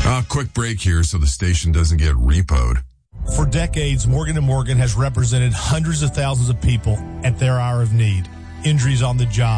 Quick break here so the station doesn't get repoed. For decades, Morgan & Morgan has represented hundreds of thousands of people at their hour of need. Injuries on the job,